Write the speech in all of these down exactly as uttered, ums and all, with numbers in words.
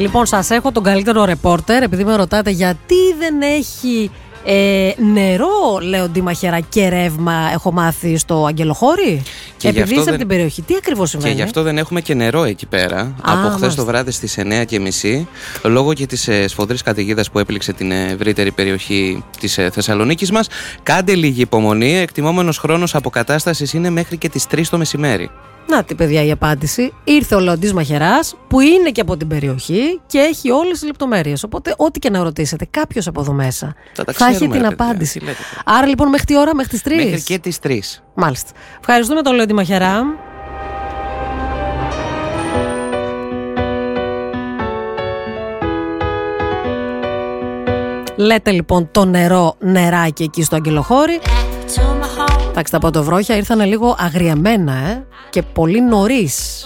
Λοιπόν, σας έχω τον καλύτερο ρεπόρτερ, επειδή με ρωτάτε γιατί δεν έχει ε, νερό, λέω Ντίμαχερα, και ρεύμα, έχω μάθει στο Αγγελοχώρι. Και επειδή είσαι δεν... από την περιοχή, τι ακριβώς συμβαίνει? Και γι' αυτό δεν έχουμε και νερό εκεί πέρα. Α, από χθες το βράδυ στις εννιά και μισή, λόγω και της ε, σφοδρής καταιγίδας που έπληξε την ευρύτερη περιοχή της ε, Θεσσαλονίκης μας. Κάντε λίγη υπομονή. Εκτιμόμενος χρόνος αποκατάστασης είναι μέχρι και τις τρεις το μεσημέρι. Να τη παιδιά η απάντηση. Ήρθε ο Λεοντής Μαχαιράς, που είναι και από την περιοχή και έχει όλες τις λεπτομέρειες. Οπότε, ό,τι και να ρωτήσετε, κάποιος από εδώ μέσα θα, θα έχει την παιδιά, απάντηση. Άρα λοιπόν, μέχρι τι ώρα, μέχρι τις τρεις. Μέχρι και τις τρεις. Μάλιστα. Ευχαριστούμε τον Λεοντή Μαχαιρά. Λέτε λοιπόν το νερό νεράκι εκεί στο Αγγελοχώρι. Εντάξει, τα πρωτοβρόχια ήρθαν λίγο αγριεμένα ε? και πολύ νωρίς.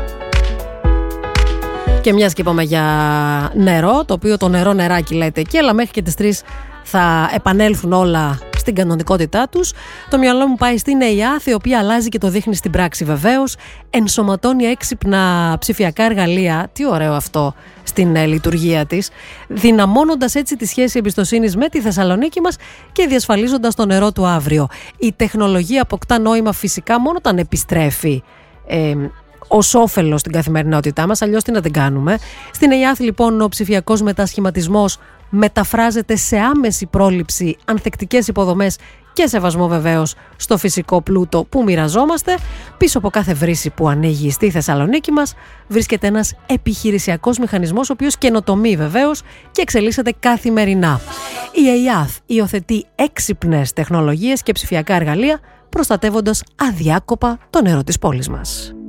Και μιας και είπαμε για νερό, το οποίο το νερό νεράκι λέτε εκεί, αλλά μέχρι και τις τρεις θα επανέλθουν όλα στην κανονικότητά τους. Το μυαλό μου πάει στην ΕΙΑΘ, η οποία αλλάζει και το δείχνει στην πράξη βεβαίως. Ενσωματώνει έξυπνα ψηφιακά εργαλεία, τι ωραίο αυτό, στην ε, λειτουργία της, δυναμώνοντας έτσι τη σχέση εμπιστοσύνης με τη Θεσσαλονίκη μας και διασφαλίζοντας το νερό του αύριο. Η τεχνολογία αποκτά νόημα φυσικά μόνο όταν επιστρέφει ε, ως όφελος στην καθημερινότητά μας, αλλιώς τι να την κάνουμε. Στην ΕΙΑΘ λοιπόν ο ψηφιακός μετασχηματισμός μεταφράζεται σε άμεση πρόληψη, ανθεκτικές υποδομές και σεβασμό βεβαίως στο φυσικό πλούτο που μοιραζόμαστε. Πίσω από κάθε βρύση που ανοίγει στη Θεσσαλονίκη μας βρίσκεται ένας επιχειρησιακός μηχανισμός, ο οποίος καινοτομεί βεβαίως και εξελίσσεται καθημερινά. Η ΕΙΑΘ υιοθετεί έξυπνες τεχνολογίες και ψηφιακά εργαλεία, προστατεύοντας αδιάκοπα το νερό της πόλης μας.